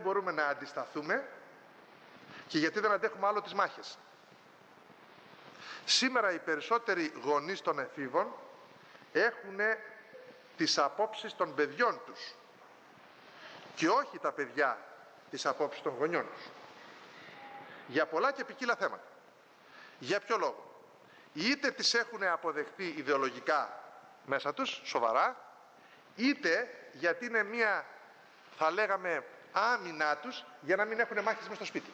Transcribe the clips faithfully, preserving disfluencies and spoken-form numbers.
μπορούμε να αντισταθούμε και γιατί δεν αντέχουμε άλλο τις μάχες. Σήμερα οι περισσότεροι γονείς των εφήβων έχουν τις απόψεις των παιδιών τους και όχι τα παιδιά τις απόψεις των γονιών τους. Για πολλά και ποικίλα θέματα. Για ποιο λόγο? Είτε τις έχουν αποδεχτεί ιδεολογικά μέσα τους, σοβαρά, είτε γιατί είναι μία, θα λέγαμε, άμυνά τους για να μην έχουν μάχες μες στο σπίτι.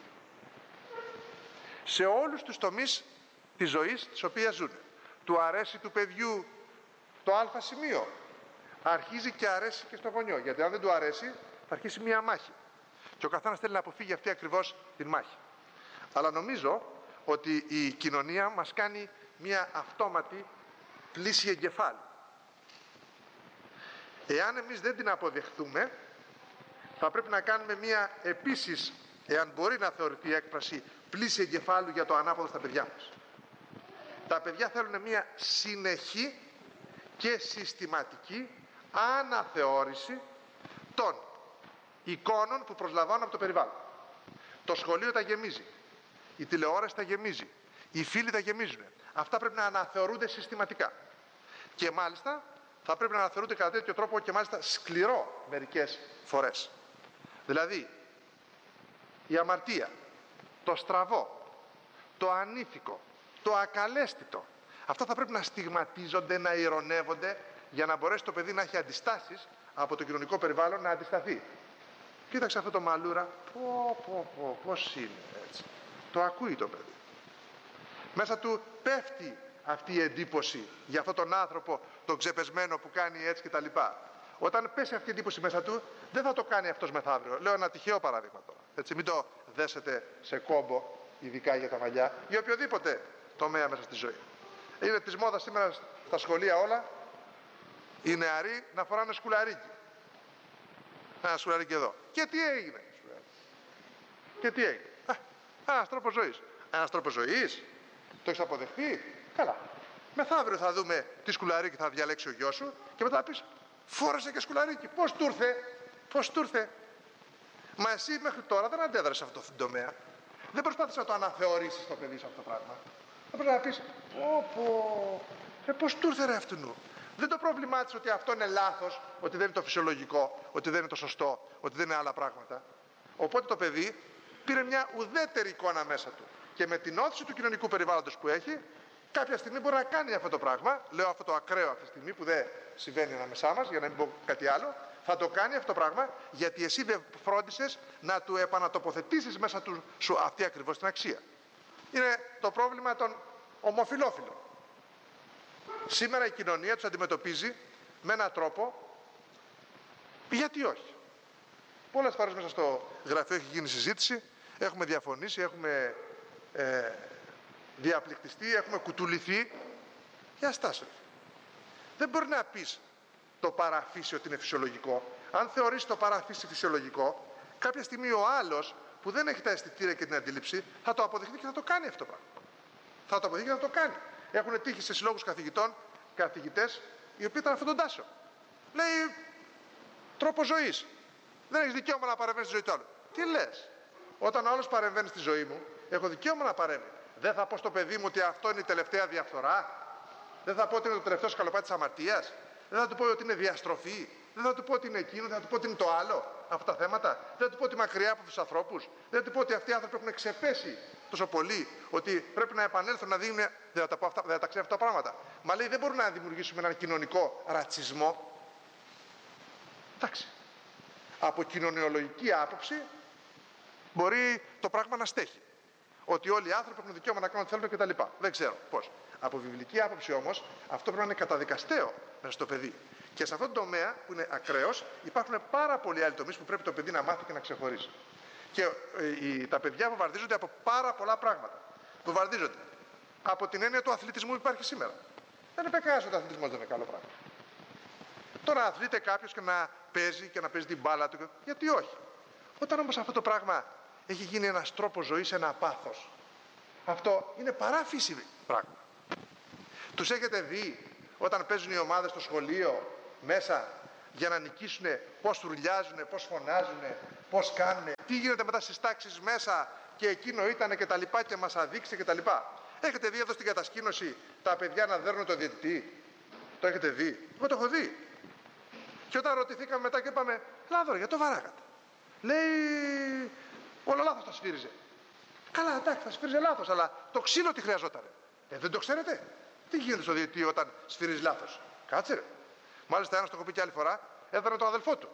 Σε όλους τους τομείς της ζωής της οποίας ζουν. Του αρέσει του παιδιού το α σημείο, αρχίζει και αρέσει και στο γονιό, γιατί αν δεν του αρέσει θα αρχίσει μία μάχη και ο καθένας θέλει να αποφύγει αυτή ακριβώς την μάχη. Αλλά νομίζω ότι η κοινωνία μας κάνει μία αυτόματη πλήση εγκεφάλου. Εάν εμείς δεν την αποδεχθούμε, θα πρέπει να κάνουμε μία επίσης, εάν μπορεί να θεωρηθεί η έκφραση, πλήση εγκεφάλου για το ανάποδο στα παιδιά μας. Τα παιδιά θέλουν μία συνεχή και συστηματική αναθεώρηση των εικόνων που προσλαμβάνουν από το περιβάλλον. Το σχολείο τα γεμίζει, η τηλεόραση τα γεμίζει, οι φίλοι τα γεμίζουν. Αυτά πρέπει να αναθεωρούνται συστηματικά. Και μάλιστα θα πρέπει να αναθεωρούνται κατά τέτοιο τρόπο και μάλιστα σκληρό μερικές φορές. Δηλαδή, η αμαρτία, το στραβό, το ανήθικο, το ακαλέσθητο, αυτά θα πρέπει να στιγματίζονται, να ειρωνεύονται για να μπορέσει το παιδί να έχει αντιστάσεις από το κοινωνικό περιβάλλον, να αντισταθεί. Κοίταξε αυτό το μαλούρα, πω πω πω, πώς είναι έτσι. Το ακούει το παιδί. Μέσα του πέφτει αυτή η εντύπωση για αυτόν τον άνθρωπο, τον ξεπεσμένο που κάνει έτσι κτλ. Όταν πέσει αυτή η εντύπωση μέσα του, δεν θα το κάνει αυτός μεθαύριο. Λέω ένα τυχαίο παράδειγμα τώρα. Έτσι, μην το δέσετε σε κόμπο, ειδικά για τα μαλλιά, ή οποιοδήποτε τομέα μέσα στη ζωή. Είναι της μόδας σήμερα στα σχολεία όλα, οι νεαροί να φοράνε σκουλαρίκι. Ένα σκουλαρίκι εδώ. Και τι έγινε? Και τι έγινε? Α, ένας τρόπος ζωής. Ένας τρόπος ζωής. Το έχεις αποδεχτεί? Καλά. Μεθαύριο θα δούμε τι σκουλαρίκι θα διαλέξει ο γιος σου και μετά θα πεις, φόρεσε και σκουλαρίκι. Πώς του ήρθε? Πώς του ήρθε? Μα εσύ μέχρι τώρα δεν αντέδρασες σε αυτό το τομέα. Δεν προσπάθησες να το αναθεωρήσεις το παιδί σε αυτό το πράγμα. Θα πρέπει να πεις, πω πω, ε, πώς του ήρθε ρε αυτού? Δεν το πρόβλημά της ότι αυτό είναι λάθος, ότι δεν είναι το φυσιολογικό, ότι δεν είναι το σωστό, ότι δεν είναι άλλα πράγματα. Οπότε το παιδί πήρε μια ουδέτερη εικόνα μέσα του. Και με την όθηση του κοινωνικού περιβάλλοντος που έχει, κάποια στιγμή μπορεί να κάνει αυτό το πράγμα. Λέω αυτό το ακραίο αυτή τη στιγμή που δεν συμβαίνει ανάμεσά μας, για να μην πω κάτι άλλο. Θα το κάνει αυτό το πράγμα γιατί εσύ δεν φρόντισες να του επανατοποθετήσεις μέσα του σου αυτή ακριβώς την αξία. Είναι το πρόβλημα των ομοφυλόφιλων. Σήμερα η κοινωνία τους αντιμετωπίζει με έναν τρόπο, γιατί όχι. Πολλές φορές μέσα στο γραφείο έχει γίνει συζήτηση, έχουμε διαφωνήσει, έχουμε ε, διαπληκτιστεί, έχουμε κουτουληθεί. Για στάσου. Δεν μπορεί να πεις το παραφύσιο ότι είναι φυσιολογικό. Αν θεωρείς το παραφύσιο φυσιολογικό, κάποια στιγμή ο άλλος που δεν έχει τα αισθητήρια και την αντίληψη θα το αποδεχτεί και θα το κάνει αυτό το πράγμα. Θα το αποδεχτεί και θα το κάνει. Έχουν τύχει σε συλλόγους καθηγητών, καθηγητές, οι οποίοι ήταν αυτόν τον τάσο. Λέει, τρόπο ζωής. Δεν έχεις δικαίωμα να παρεμβαίνεις στη ζωή του άλλου. Τι λες? Όταν ο άλλος παρεμβαίνει στη ζωή μου, έχω δικαίωμα να παρέμβει. Δεν θα πω στο παιδί μου ότι αυτό είναι η τελευταία διαφθορά. Δεν θα πω ότι είναι το τελευταίο σκαλοπάτι της αμαρτίας. Δεν θα του πω ότι είναι διαστροφή. Δεν θα του πω ότι είναι εκείνο. Δεν θα του πω ότι είναι το άλλο. Αυτά τα θέματα. Δεν θα του πω ότι μακριά από τους ανθρώπους. Δεν θα του πω ότι αυτοί οι άνθρωποι έχουν ξεπέσει τόσο πολύ ότι πρέπει να επανέλθουν να δίνουν. Δεν θα τα πω αυτά, δεν θα τα ξέρω αυτά τα πράγματα. Μα λέει δεν μπορούμε να δημιουργήσουμε έναν κοινωνικό ρατσισμό. Εντάξει. Από κοινωνιολογική άποψη μπορεί το πράγμα να στέχει. Ότι όλοι οι άνθρωποι έχουν δικαίωμα να κάνουν ό,τι θέλουν κτλ. Δεν ξέρω πώς. Από βιβλική άποψη όμως, αυτό πρέπει να είναι καταδικαστέο μέσα στο παιδί. Και σε αυτόν τον τομέα που είναι ακραίος, υπάρχουν πάρα πολλοί άλλοι τομείς που πρέπει το παιδί να μάθει και να ξεχωρίσει. Και ε, οι, τα παιδιά βομβαρδίζονται από πάρα πολλά πράγματα. Βομβαρδίζονται από την έννοια του αθλητισμού που υπάρχει σήμερα. Δεν είπε κανένας ότι ο αθλητισμός δεν είναι καλό πράγμα. Τώρα αθλείται κάποιος και να παίζει και να παίζει την μπάλα του. Γιατί όχι? Όταν όμως αυτό το πράγμα έχει γίνει ένας τρόπος ζωής, ένα πάθος, αυτό είναι παράφυση πράγμα. Τους έχετε δει όταν παίζουν οι ομάδες στο σχολείο μέσα για να νικήσουν, πώς τουρλιάζουν, πώς φωνάζουν, πώς κάνουν, τι γίνεται μετά στις τάξεις μέσα και εκείνο ήτανε και τα λοιπά και μας αδείξτε και τα λοιπά. Έχετε δει εδώ στην κατασκήνωση τα παιδιά να δέρνουν το διαιτητή? Το έχετε δει? Εγώ το έχω δει. Και όταν ρωτηθήκαμε μετά και είπαμε, Λάδωρο, γιατί το βαράγατε? Λέει, όλο λάθος τα σφύριζε. Καλά, εντάξει, θα σφύριζε λάθος, αλλά το ξύλο τι χρειαζόταν? Ε, δεν το ξέρετε? Τι γίνεται στο διαιτητή όταν σφυρίζει λάθος? Κάτσε ρε. Μάλιστα ένας το έχω πει και άλλη φορά, έδερνε τον αδελφό του.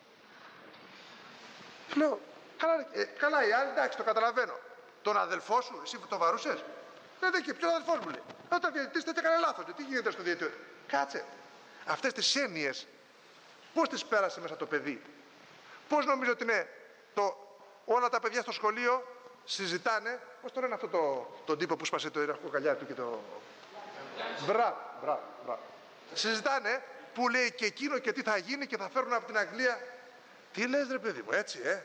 Λέω, καλά, ε, καλά οι άλλοι, εντάξει, το καταλαβαίνω. Τον αδελφό σου, εσύ που το βαρούσες? Δεν έχει, ποιο αδελφός μου λέει? Όταν διαιτητής δεν έκανε λάθος, τι γίνεται στο διαιτητή? Κάτσε. Αυτές τις έννοιες πώς τις πέρασε μέσα το παιδί? Πώς νομίζω ότι είναι το, όλα τα παιδιά στο σχολείο συζητάνε, πώς το λένε αυτό το, τον τύπο που σπάσε το ιεραρχικό καλιά του και το... Μπράβο, μπράβο, μπράβο. Συζητάνε που λέει και εκείνο και τι θα γίνει και θα φέρουν από την Αγγλία. Τι λες ρε παιδί μου, έτσι ε?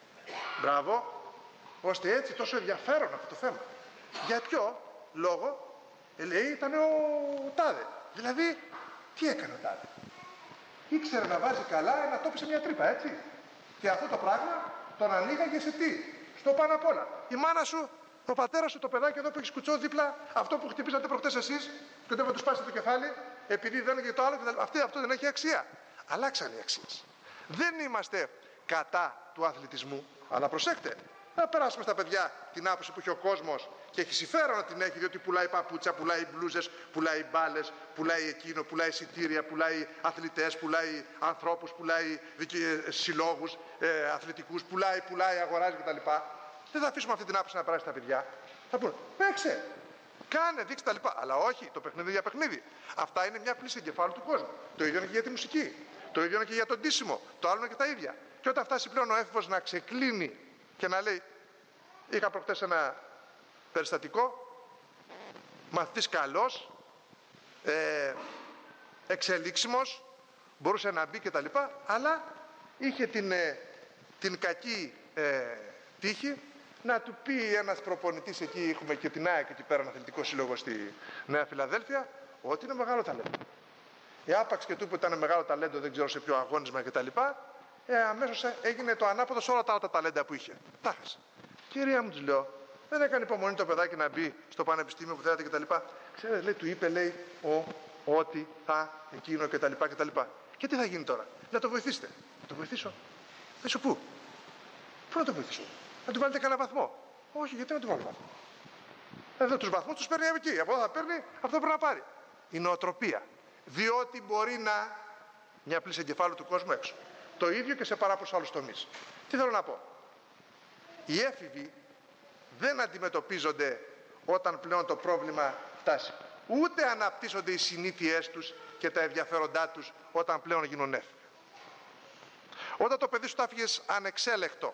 Μπράβο, ώστε έτσι τόσο ενδιαφέρον αυτό το θέμα. Για ποιο λόγο? Ε, λέει ήταν ο τάδε. Δηλαδή, τι έκανε ο τάδε? Ήξερε να βάζει καλά, να το πει σε μια τρύπα, έτσι. Και αυτό το πράγμα τον ανοίγαγε σε τι? Στο πάνω απ' όλα. Η μάνα σου, ο πατέρας σου, το παιδάκι εδώ που έχει κουτσό δίπλα, αυτό που χτυπήσατε προχτές εσείς, και δεν θα του σπάσετε το κεφάλι, επειδή δεν είναι το άλλο, αυτό, αυτό δεν έχει αξία. Αλλάξαν οι αξίες. Δεν είμαστε κατά του αθλητισμού, αλλά προσέξτε. Να περάσουμε στα παιδιά την άποψη που έχει ο κόσμος και έχει συμφέρον να την έχει, διότι πουλάει παπούτσα, πουλάει μπλούζες, πουλάει μπάλες, πουλάει εκείνο, πουλάει εισιτήρια, πουλάει αθλητές, πουλάει ανθρώπους, πουλάει συλλόγους ε, αθλητικούς, πουλάει, πουλάει, αγοράζει κτλ. Δεν θα αφήσουμε αυτή την άποψη να περάσει στα παιδιά. Θα πούνε, παίξε, κάνε, δείξε τα λοιπά. Αλλά όχι, το παιχνίδι για παιχνίδι. Αυτά είναι μια πλήση εγκεφάλου του κόσμου. Το ίδιο είναι και για τη μουσική. Το ίδιο είναι και για τον ντύσιμο. Το άλλο είναι και τα ίδια. Και όταν φτάσει πλέον ο έφηβος να ξεκλίνει και να λέει, είχα προχτές ένα περιστατικό, μαθητής καλός, ε, εξελίξιμος, μπορούσε να μπει και τα λοιπά, αλλά είχε την, ε, την κακή ε, τύχη να του πει ένας προπονητής εκεί, έχουμε και την ΑΕΚ εκεί πέρα, ένα αθλητικό σύλλογο στη Νέα Φιλαδέλφια, ότι είναι μεγάλο ταλέντο. Η άπαξ και του είπε ότι ήταν μεγάλο ταλέντο, δεν ξέρω σε ποιο αγώνισμα κτλ. Ε, αμέσως έγινε το ανάποδο σε όλα τα άλλα ταλέντα που είχε. Τα χάσε. Κυρία μου, του λέω, δεν έκανε υπομονή το παιδάκι να μπει στο πανεπιστήμιο που θέλατε κτλ. Ξέρετε, λέει, του είπε, λέει, ο, ότι, θα, εκείνο κτλ. κτλ. Και τι θα γίνει τώρα? Να το βοηθήσετε. Να το βοηθήσω? Πέσω πού? Πού να το βοηθήσω? Να του βάλετε κανένα βαθμό? Όχι, γιατί να του βάλω βαθμό? Εδώ τους βαθμούς τους παίρνει από εκεί. Από εδώ θα παίρνει, αυτό πρέπει να πάρει. Η νοοτροπία. Διότι μπορεί να μια πλήση εγκεφάλου του κόσμου έξω. Το ίδιο και σε πάρα πολλούς άλλους τομείς. Τι θέλω να πω? Οι έφηβοι δεν αντιμετωπίζονται όταν πλέον το πρόβλημα φτάσει. Ούτε αναπτύσσονται οι συνήθειές τους και τα ενδιαφέροντά τους όταν πλέον γίνουν έφηβοι. Όταν το παιδί σου το άφηγες ανεξέλεκτο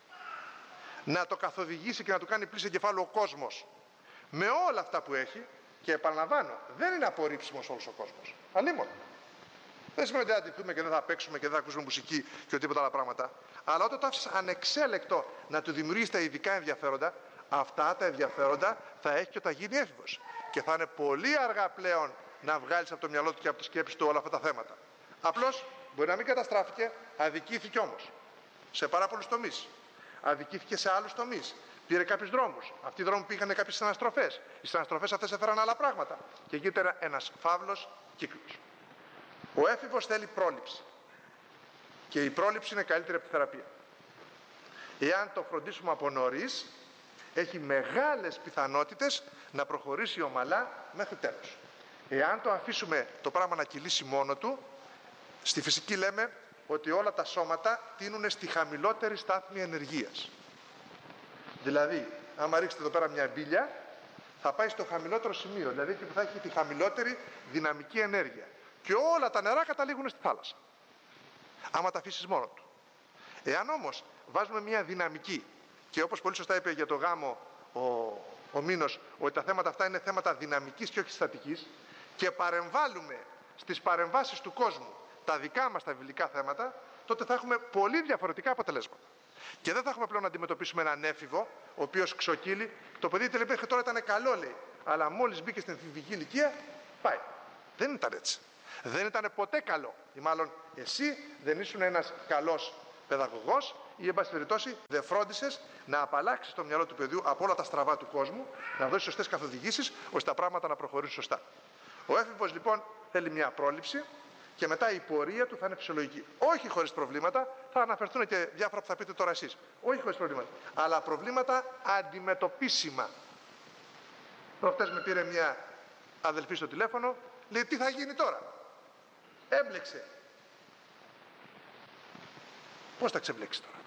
να το καθοδηγήσει και να του κάνει πλήση εγκεφάλου ο κόσμος με όλα αυτά που έχει, και επαναλαμβάνω, δεν είναι απορρίψιμος όλος ο κόσμος. Αλλήμον. Δεν σημαίνει ότι δεν θα ντυθούμε και δεν θα παίξουμε και δεν θα ακούσουμε μουσική και οτιδήποτε άλλα πράγματα. Αλλά όταν το άφησες ανεξέλεκτο να του δημιουργήσει τα ειδικά ενδιαφέροντα, αυτά τα ενδιαφέροντα θα έχει και όταν γίνει έφηβος. Και θα είναι πολύ αργά πλέον να βγάλεις από το μυαλό του και από τη σκέψη του όλα αυτά τα θέματα. Απλώς μπορεί να μην καταστράφηκε, αδικήθηκε όμως. Σε πάρα πολλούς τομείς. Αδικήθηκε σε άλλους τομείς. Πήρε κάποιους δρόμους. Αυτοί οι δρόμοι πήγαν κάποιες συναστροφές. Οι συναστροφές αυτές έφεραν άλλα πράγματα. Και εκεί ήταν ένας φαύλος κύκλος. Ο έφηβος θέλει πρόληψη. Και η πρόληψη είναι καλύτερη από τη θεραπεία. Εάν το φροντίσουμε από νωρίς, έχει μεγάλες πιθανότητες να προχωρήσει ομαλά μέχρι τέλος. Εάν το αφήσουμε το πράγμα να κυλήσει μόνο του, στη φυσική λέμε ότι όλα τα σώματα τείνουν στη χαμηλότερη στάθμη ενεργείας. Δηλαδή, άμα ρίξετε εδώ πέρα μια μπίλια, θα πάει στο χαμηλότερο σημείο, δηλαδή εκεί που θα έχει τη χαμηλότερη δυναμική ενέργεια. Και όλα τα νερά καταλήγουν στη θάλασσα. Άμα τα αφήσεις μόνο του. Εάν όμως βάζουμε μια δυναμική, και όπως πολύ σωστά είπε για το γάμο ο, ο Μήνος, ότι τα θέματα αυτά είναι θέματα δυναμικής και όχι στατικής, και παρεμβάλλουμε στις παρεμβάσεις του κόσμου τα δικά μας τα βιβλικά θέματα, τότε θα έχουμε πολύ διαφορετικά αποτελέσματα. Και δεν θα έχουμε πλέον να αντιμετωπίσουμε έναν έφηβο, ο οποίος ξοκύλει. Το παιδί τελικά τώρα ήταν καλό, λέει, αλλά μόλις μπήκε στην εφηβική ηλικία, πάει. Δεν ήταν έτσι. Δεν ήταν ποτέ καλό. Ή μάλλον εσύ δεν ήσουν ένας καλός παιδαγωγός ή εν πάση περιπτώσει δεν φρόντισες να απαλλάξεις το μυαλό του παιδιού από όλα τα στραβά του κόσμου, να δώσεις σωστές καθοδηγήσεις ώστε τα πράγματα να προχωρήσουν σωστά. Ο έφηβος λοιπόν θέλει μια πρόληψη και μετά η πορεία του θα είναι φυσιολογική. Όχι χωρίς προβλήματα, θα αναφερθούν και διάφορα που θα πείτε τώρα εσείς. Όχι χωρίς προβλήματα, αλλά προβλήματα αντιμετωπίσιμα. Προχτές με πήρε μια αδελφή στο τηλέφωνο, λέει τι θα γίνει τώρα. Έμπλεξε. Πώς θα ξεμπλέξει τώρα.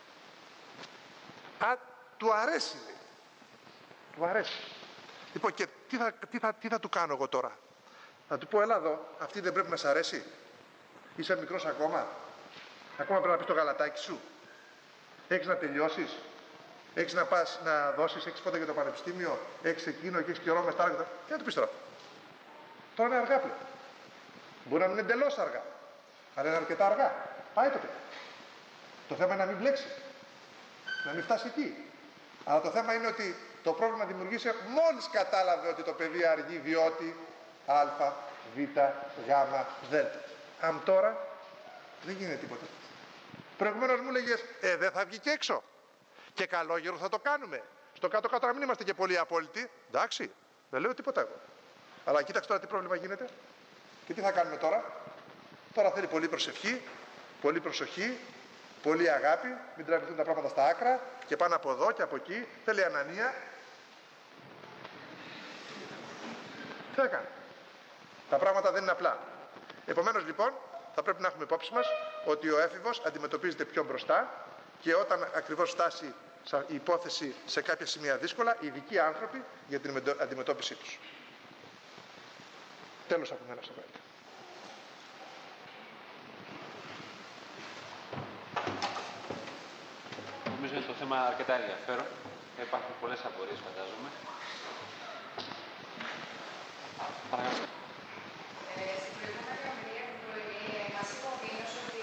Α, του αρέσει λέει. Του αρέσει. Λοιπόν και τι θα, τι, θα, τι θα του κάνω εγώ τώρα. Θα του πω έλα εδώ, αυτή δεν πρέπει να σ' αρέσει. Είσαι μικρός ακόμα. Ακόμα πρέπει να πεις το γαλατάκι σου. Έχεις να τελειώσεις. Έχεις να πας να δώσεις, έχεις φώτα για το πανεπιστήμιο, έχεις εκείνο και έχεις καιρό μες τα άλλα. Τι να του πεις τώρα. Τώρα είναι αργά πλέον. Μπορεί να μην είναι εντελώς αργά. Αλλά είναι αρκετά αργά. Πάει το παιδί. Το θέμα είναι να μην μπλέξει. Να μην φτάσει εκεί. Αλλά το θέμα είναι ότι το πρόβλημα δημιουργήσε μόλις κατάλαβε ότι το παιδί αργεί διότι α, β, γ, δ. Αν τώρα δεν γίνεται τίποτα. Προηγουμένως μου λέγες, ε, δεν θα βγει και έξω. Και καλόγερο θα το κάνουμε. Στο κάτω-κάτω να μην είμαστε και πολύ απόλυτοι. Εντάξει, δεν λέω τίποτα εγώ. Αλλά κοίταξε τώρα τι πρόβλημα γίνεται. Και τι θα κάνουμε τώρα. Τώρα θέλει πολύ προσευχή, πολύ προσοχή, πολύ αγάπη. Μην τραβηθούν τα πράγματα στα άκρα και πάνω από εδώ και από εκεί. Θέλει ανανία. Τι θα κάνει. Τα πράγματα δεν είναι απλά. Επομένως λοιπόν θα πρέπει να έχουμε υπόψη μας ότι ο έφηβος αντιμετωπίζεται πιο μπροστά και όταν ακριβώς φτάσει η υπόθεση σε κάποια σημεία δύσκολα, ειδικοί άνθρωποι για την αντιμετώπιση τους. Τέλος από μένα, Σαββέλη. Νομίζω είναι το θέμα αρκετά ενδιαφέρον. Υπάρχουν πολλές απορίες, φαντάζομαι. Παρακαλώ. Ε, στην προηγούμενη ομιλία του πρωί μας είπε ο Μήνος ότι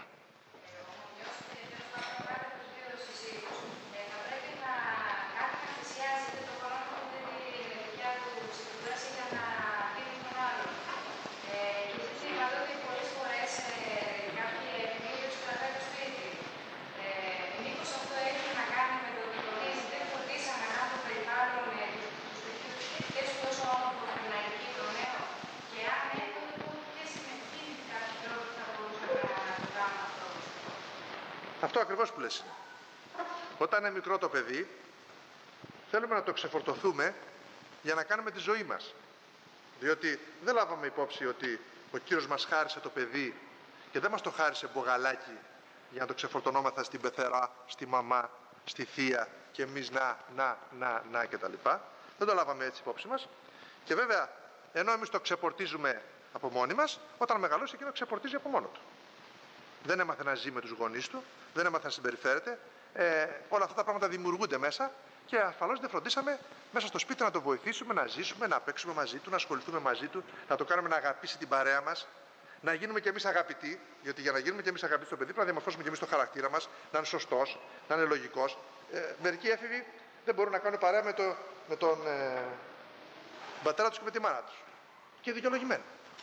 ο Μόνιος τέλος πάντων πάρει τους δύο συζύγους. Θα πρέπει να κάτι να θυσιάζεται το χρόνο που δίνει η δικιά του ξεκουράση για να δίνει τον άλλον. Και γιατί είπατε ότι πολλές φορές κάποιοι επιμείνουν στο κρατάει το σπίτι. Μήπως αυτό έχει να κάνει με το ότι γονείς δεν φροντίσαν να κάνουν το περιβάλλον τους δικούς και σου τόσο όμορφο να ελκύει το νέο. Και αν έχω λοιπόν ποιες είναι εκείνοι κάποιοι τρόποι θα μπορούσαν να το κάνουν αυτό. Αυτό ακριβώς που λες. Όταν είναι μικρό το παιδί, θέλουμε να το ξεφορτωθούμε για να κάνουμε τη ζωή μας. Διότι δεν λάβαμε υπόψη ότι ο Κύριος μας χάρισε το παιδί και δεν μας το χάρισε μπογαλάκι για να το ξεφορτωνόμαθα στην πεθερά, στη μαμά, στη θεία και εμείς να, να, να, να κτλ. Δεν το λάβαμε έτσι υπόψη μας. Και βέβαια, ενώ εμείς το ξεπορτίζουμε από μόνοι μας, όταν μεγαλώσει εκείνο ξεπορτίζει από μόνο του. Δεν έμαθε να ζει με τους γονείς του, δεν έμαθε να συμπεριφέρεται. Ε, όλα αυτά τα πράγματα δημιουργούνται μέσα και ασφαλώς δεν φροντίσαμε μέσα στο σπίτι να το βοηθήσουμε, να ζήσουμε, να παίξουμε μαζί του, να ασχοληθούμε μαζί του, να το κάνουμε να αγαπήσει την παρέα μας, να γίνουμε κι εμείς αγαπητοί. Γιατί για να γίνουμε κι εμείς αγαπητοί στο παιδί, πρέπει να διαμορφώσουμε κι εμείς το χαρακτήρα μας, να είναι σωστός, να είναι λογικός. Ε, μερικοί έφηβοι δεν μπορούν να κάνουν παρέα με, το, με τον ε, πατέρα τους και με τη μάνα τους. Και δικαιολογημένο.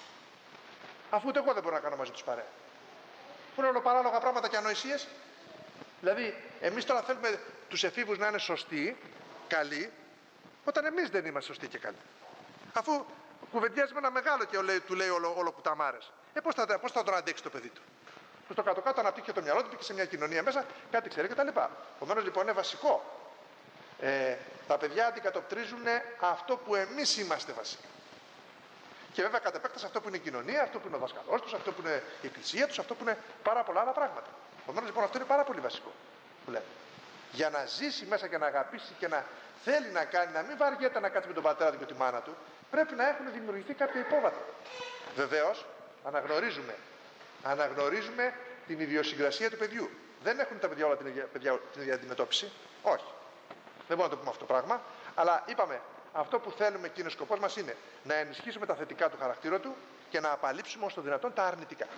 Αφού ούτε εγώ δεν μπορώ να κάνω μαζί τους παρέα. Που είναι όλο παράλογα πράγματα και ανοησίες. Δηλαδή, εμείς τώρα θέλουμε τους εφήβους να είναι σωστοί, καλοί, όταν εμείς δεν είμαστε σωστοί και καλοί. Αφού κουβεντιάζει με ένα μεγάλο και λέει, του λέει όλο, όλο κουταμάρες. Ε, πώς θα, πώς θα τον αντέξει το παιδί του. Που στο κάτω-κάτω αναπτύχει το μυαλό του, πήγε σε μια κοινωνία μέσα, κάτι ξέρει κτλ. Επομένως λοιπόν είναι βασικό. Ε, τα παιδιά αντικατοπτρίζουν αυτό που εμείς είμαστε βασικά. Και βέβαια κατ' επέκταση αυτό που είναι η κοινωνία, αυτό που είναι ο δάσκαλός τους, αυτό που είναι η εκκλησία τους, αυτό που είναι πάρα πολλά άλλα πράγματα. Επομένως λοιπόν αυτό είναι πάρα πολύ βασικό. Που λέμε. Για να ζήσει μέσα και να αγαπήσει και να θέλει να κάνει, να μην βαριέται να κάτσει με τον πατέρα του και τη μάνα του, πρέπει να έχουν δημιουργηθεί κάποια υπόβαθρα. Βεβαίως αναγνωρίζουμε, αναγνωρίζουμε την ιδιοσυγκρασία του παιδιού. Δεν έχουν τα παιδιά όλα την ίδια, παιδιά, την ίδια αντιμετώπιση. Όχι. Δεν μπορούμε να το πούμε αυτό το πράγμα. Αλλά είπαμε, αυτό που θέλουμε και είναι ο σκοπός μας είναι να ενισχύσουμε τα θετικά του χαρακτήρα του και να απαλείψουμε όσο το δυνατόν τα αρνητικά.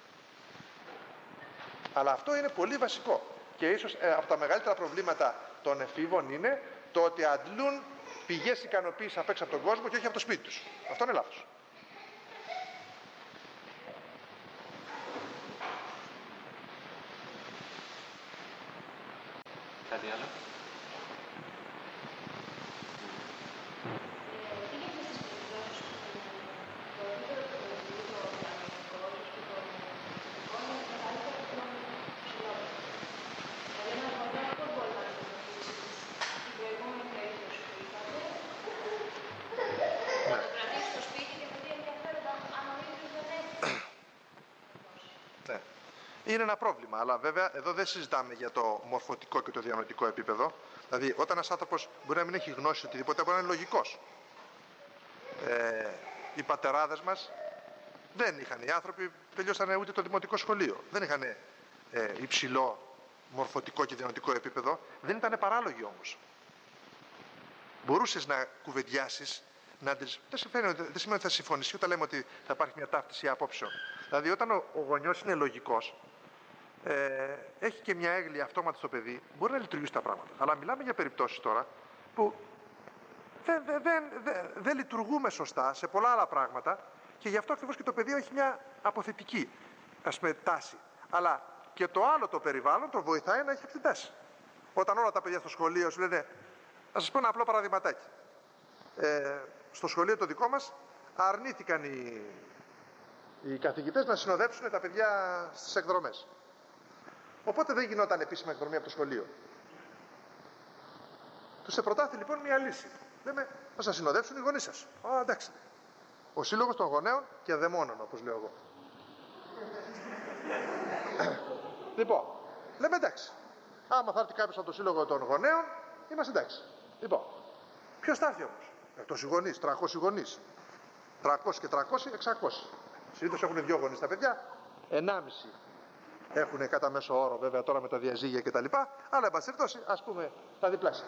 Αλλά αυτό είναι πολύ βασικό. Και ίσως ε, από τα μεγαλύτερα προβλήματα των εφήβων είναι το ότι αντλούν πηγές ικανοποίησης απ' έξω από τον κόσμο και όχι από το σπίτι τους. Αυτό είναι λάθος. Κάτι άλλο? Είναι ένα πρόβλημα, αλλά βέβαια εδώ δεν συζητάμε για το μορφωτικό και το διανοητικό επίπεδο. Δηλαδή, όταν ένας άνθρωπος μπορεί να μην έχει γνώση οτιδήποτε, μπορεί να είναι λογικός. Ε, οι πατεράδες μας δεν είχαν, οι άνθρωποι τελειώσανε ούτε το δημοτικό σχολείο. Δεν είχαν ε, υψηλό μορφωτικό και διανοητικό επίπεδο. Δεν ήταν παράλογοι όμως. Μπορούσες να κουβεντιάσεις, να τις... δεν, σημαίνει, δεν σημαίνει ότι θα συμφωνήσει, ούτε λέμε ότι θα υπάρχει μια ταύτιση απόψεων. Δηλαδή, όταν ο, ο γονιός είναι λογικός, Ε, έχει και μια έγκλη αυτόματη στο παιδί, μπορεί να λειτουργήσει τα πράγματα. Αλλά μιλάμε για περιπτώσεις τώρα που δεν, δεν, δεν, δεν, δεν λειτουργούμε σωστά σε πολλά άλλα πράγματα και γι' αυτό ακριβώς και το παιδί έχει μια αποθετική, ας πούμε, τάση. Αλλά και το άλλο το περιβάλλον το βοηθάει να έχει αυτή την τάση. Όταν όλα τα παιδιά στο σχολείο σου λένε, να σας πω ένα απλό παραδειγματάκι. Ε, στο σχολείο το δικό μας αρνήθηκαν οι, οι καθηγητές να συνοδέψουν τα παιδιά στις εκδρομές. Οπότε δεν γινόταν επίσημα εκδρομή από το σχολείο. Τους προτάθη λοιπόν μια λύση. Λέμε, να σας συνοδεύσουν οι γονείς σας. Α, εντάξει. Ο σύλλογος των γονέων και δαιμόνων, όπως λέω εγώ. Λοιπόν, λέμε εντάξει. Άμα θα έρθει κάποιος από το σύλλογο των γονέων, είμαστε εντάξει. Λοιπόν, ποιος θα έρθει όμως? Εκτός οι γονείς, τριακόσιοι γονείς. τριακόσιοι και τριακόσιοι, εξακόσιοι. Συνήθως έχουν δύο γονείς τα παιδιά, ενάμιση. Έχουν κατά μέσο όρο βέβαια τώρα με τα διαζύγια κτλ. Αλλά εν πάση περιπτώσει, ας πούμε, τα διπλάσια.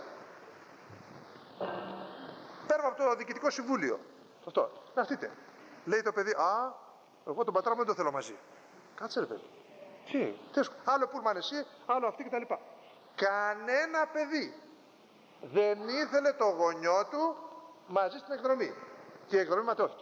Παίρνω από το διοικητικό συμβούλιο. Αυτό. Να έρθείτε. Λέει το παιδί, α, εγώ τον πατέρα μου δεν το θέλω μαζί. Κάτσε ρε παιδί. Τι, θες, άλλο πούλμαν εσύ, άλλο αυτή κτλ. Κανένα παιδί δεν ήθελε το γονιό του μαζί στην εκδρομή. Και η εκδρομή ματαιώθηκε.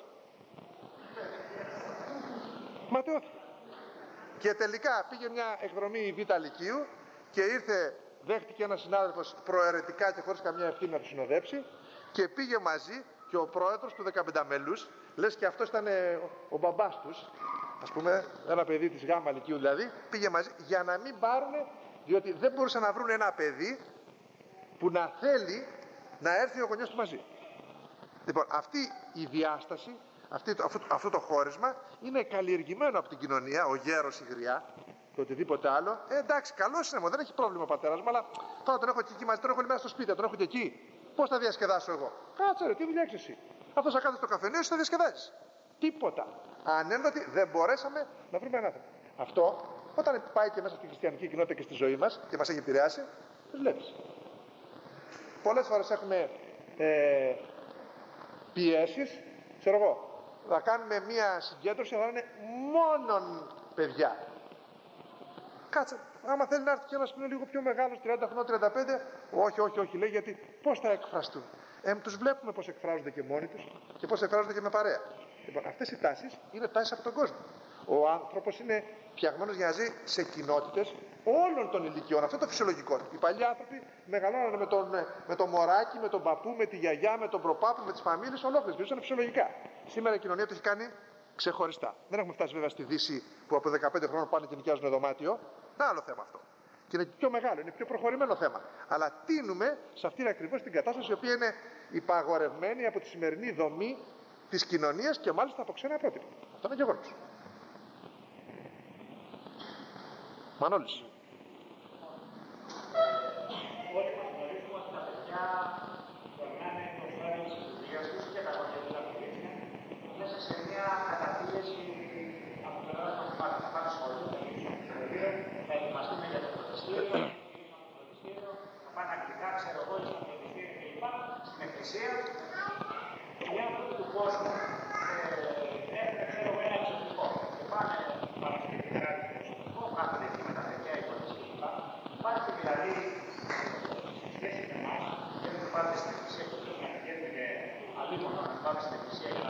Ματαιώθηκε. Και τελικά πήγε μια εκδρομή Β' Λυκείου και ήρθε, δέχτηκε ένας συνάδελφος προαιρετικά και χωρίς καμία ευθύνη να του συνοδέψει και πήγε μαζί και ο πρόεδρος του δεκαπέντε μέλους, λες και αυτός ήταν ο, ο μπαμπάς τους, ας πούμε, ένα παιδί της Γ' Λυκείου δηλαδή, πήγε μαζί για να μην πάρουν, διότι δεν μπορούσαν να βρουν ένα παιδί που να θέλει να έρθει ο γονιός του μαζί. Λοιπόν, αυτή η διάσταση, αυτή, αυτό, αυτό το χώρισμα είναι καλλιεργημένο από την κοινωνία, ο γέρος, η γριά και οτιδήποτε άλλο. Ε, εντάξει, καλός είναι μου, δεν έχει πρόβλημα ο πατέρας μου, αλλά τώρα τον έχω εκεί μαζί, τον έχω μέσα στο σπίτι, τον έχω και εκεί. Πώς θα διασκεδάσω εγώ? Κάτσε ρε, τι δουλειά έχεις εσύ? Αυτός θα κάθεται στο καφενείο, εσύ θα διασκεδάσεις. Τίποτα. Ανένδοτη δεν μπορέσαμε να βρούμε έναν άνθρωπο. Αυτό, όταν πάει και μέσα στη χριστιανική κοινότητα και στη ζωή μας και μας έχει επηρεάσει, το βλέπεις. Πολλές φορές έχουμε ε, πιέσεις, ξέρω εγώ, θα κάνουμε μία συγκέντρωση, θα είναι μόνον παιδιά. Κάτσε, άμα θέλει να έρθει και ένας που είναι λίγο πιο μεγάλος, τριάντα χρονών, τριάντα πέντε, όχι, όχι, όχι, λέει, γιατί πώς θα εκφραστούν? Ε, τους βλέπουμε πώς εκφράζονται και μόνοι τους και πώς εκφράζονται και με παρέα. Λοιπόν, αυτές οι τάσεις είναι τάσεις από τον κόσμο. Ο άνθρωπος είναι φτιαγμένος για να ζει σε κοινότητες όλων των ηλικιών. Αυτό είναι το φυσιολογικό. Οι παλιοί άνθρωποι μεγαλώνανε με τον, με το μωράκι, με τον παππού, με τη γιαγιά, με τον προπάπου, με τις φαμίλες ολόκληρες. Ζούσαν φυσιολογικά. Σήμερα η κοινωνία το έχει κάνει ξεχωριστά. Δεν έχουμε φτάσει βέβαια στη Δύση που από δεκαπέντε χρόνων πάνε και νοικιάζουν δωμάτιο. Είναι άλλο θέμα αυτό. Και είναι πιο μεγάλο, είναι πιο προχωρημένο θέμα. Αλλά τίνουμε σε αυτήν ακριβώς την κατάσταση η οποία είναι υπαγορευμένη από τη σημερινή δομή της κοινωνίας και μάλιστα από ξένα πρότυπα. Αυτό είναι γεγονός. Μανώλης. Όλοι μας γνωρίζουμε ότι τα παιδιά περνάνε το χρόνο της δουλειάς τους και τα γονιά τους αφήνουν μέσα σε μια καταπίεση από το πλευράς των μαθημάτων. Θα πάνε σχολείο, θα γυρίσουν στο σχολείο, θα ετοιμαστούν για το φροντιστήριο, θα γυρίσουν από το φροντιστήριο, θα πάνε αγγλικά, ξέρω εγώ, στο φροντιστήριο κλπ. Στην εκκλησία. Οι άνθρωποι του κόσμου έχουν, ξέρω εγώ, ένα εξωτικό και πάνε Παρασκευή και Τετάρτη στο εξωτικό, κάθονται εκεί με τα παιδιά, οι γονείς κλπ. Υπάρχει δηλαδή στη σχέση με εμάς, και δεν το πάτε στην εκκλησία και να πηγαίνουν αλίμονα να πάμε στην εκκλησία για να